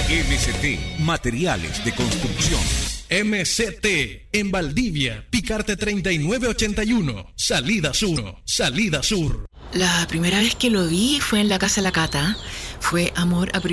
MCT Materiales de Construcción. MCT en Valdivia, Picarte 3981, Salida Sur, Salida Sur. La primera vez que lo vi fue en la casa de la Cata. Fue amor a